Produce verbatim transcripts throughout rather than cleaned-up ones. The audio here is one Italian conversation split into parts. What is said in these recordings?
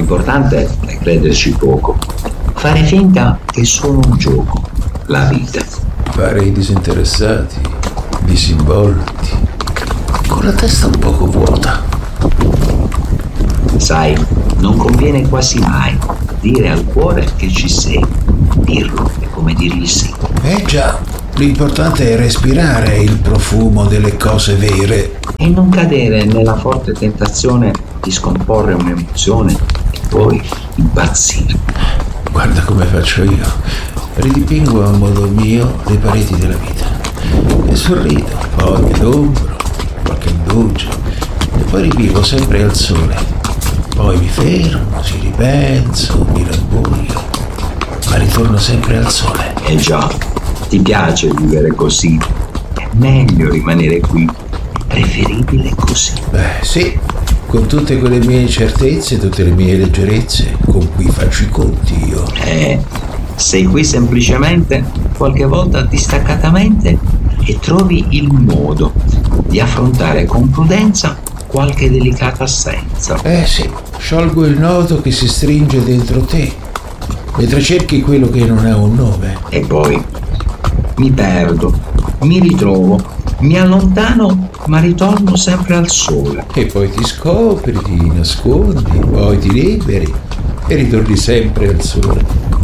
L'importante è crederci poco. Fare finta che è solo un gioco, la vita. Fare i disinteressati, disinvolti, con la testa un poco vuota. Sai, non conviene quasi mai dire al cuore che ci sei. Dirlo è come dirgli sì. Eh già, l'importante è respirare il profumo delle cose vere. E non cadere nella forte tentazione di scomporre un'emozione e poi impazzire. Guarda come faccio io. Ridipingo a modo mio le pareti della vita. E sorrido, poi mi adombro, qualche indugio, e poi rivivo sempre al sole. Poi mi fermo, ci ripenso, mi rabbuio, ma ritorno sempre al sole. Eh già, ti piace vivere così? È meglio rimanere qui. È preferibile così. Beh, sì, con tutte quelle mie certezze, tutte le mie leggerezze, con cui faccio i conti io. Eh, sei qui semplicemente, qualche volta distaccatamente, e trovi il modo di affrontare con prudenza qualche delicata assenza. Eh sì, sciolgo il nodo che si stringe dentro te, mentre cerchi quello che non ha un nome. E poi mi perdo, mi ritrovo, mi allontano, ma ritorno sempre al sole. E poi ti scopri, ti nascondi, poi ti liberi e ritorni sempre al sole.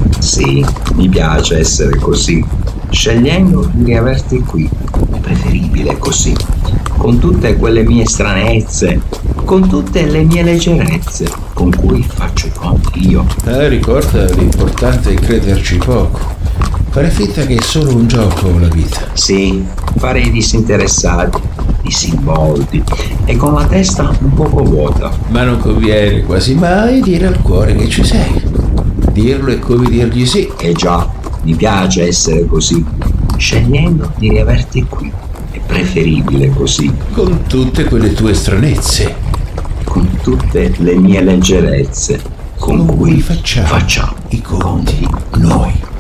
Sì, mi piace essere così, scegliendo di riaverti qui. È preferibile così, con tutte quelle mie stranezze, con tutte le mie leggerezze, con cui faccio i conti io. Ah, ricorda, l'importante è crederci poco. Fare finta che è solo un gioco la vita. Sì, fare i disinteressati, disinvolti e con la testa un poco vuota. Ma non conviene quasi mai dire al cuore che ci sei. Dirlo è come dirgli sì. Eh già, mi piace essere così, scegliendo di riaverti qui. È preferibile così. Con tutte quelle tue stranezze. Con tutte le mie leggerezze, con, con cui facciamo, facciamo i conti noi.